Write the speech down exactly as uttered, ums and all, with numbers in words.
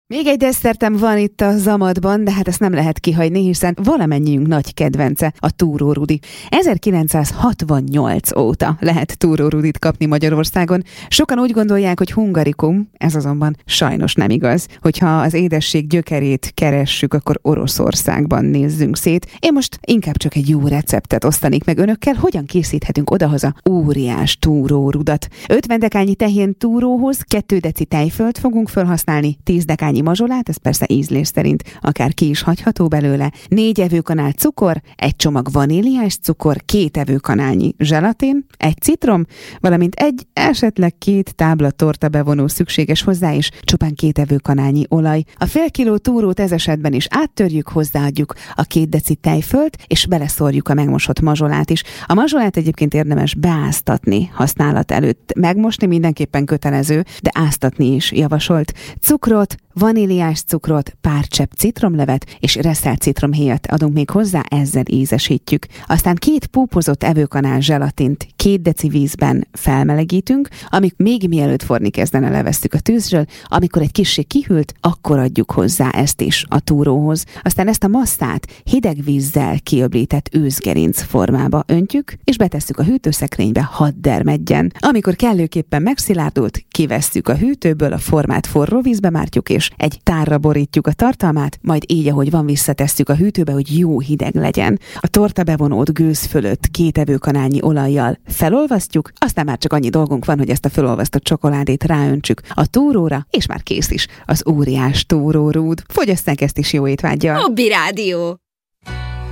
Még egy desszertem van itt a Zamadban, de hát ezt nem lehet kihagyni, hiszen valamennyiünk nagy kedvence a Túró Rudi. ezerkilencszázhatvannyolc óta lehet Túró Rudit kapni Magyarországon. Sokan úgy gondolják, hogy hungarikum, ez azonban sajnos nem igaz. Hogyha az édesség gyökerét keressük, akkor Oroszországban nézzünk szét. Én most inkább csak egy jó receptet osztanék meg önökkel, hogyan készíthetünk odahaza óriás Túró Rudat. ötven dekányi tehén túróhoz kettő deci tejfölt fogunk felhasználni, tíz dekányi mazsolát, ez persze ízlés szerint akár ki is hagyható belőle, négy evőkanál cukor, egy csomag vaníliás cukor, két evőkanálnyi zselatén, egy citrom, valamint egy, esetleg két tábla torta bevonó szükséges hozzá, és csupán két evőkanálnyi olaj. A fél kiló túrót ez esetben is áttörjük, hozzáadjuk a két deci tejfölt, és beleszórjuk a megmosott mazsolát is. A mazsolát egyébként érdemes beáztatni használat előtt. Megmosni mindenképpen kötelező, de áztatni is javasolt. Cukrot, vaníliás cukrot, pár csepp citromlevet és reszelt citromhéjat adunk még hozzá, ezzel ízesítjük. Aztán két púpozott evőkanál zselatint két deci vízben felmelegítünk, amik még mielőtt forni kezdene, levesszük a tűzről, amikor egy kissé kihűlt, akkor adjuk hozzá ezt is a túróhoz. Aztán ezt a masszát hideg vízzel kiöblített őszgerinc formába öntjük, és betesszük a hűtőszekrénybe, hadd dermedjen. Amikor kellőképpen megszilárdult, kivesszük a hűtőből, a formát forró vízbe mártjuk, és egy tárra borítjuk a tartalmát, majd így, ahogy van, visszatesszük a hűtőbe, hogy jó hideg legyen. A torta bevonót gőz fölött két evőkanálnyi olajjal felolvasztjuk, aztán már csak annyi dolgunk van, hogy ezt a felolvasztott csokoládét ráöntsük a túróra, és már kész is az óriás Túró Rúd. Fogyasszák ezt is jó étvággyal! Hobby Rádió!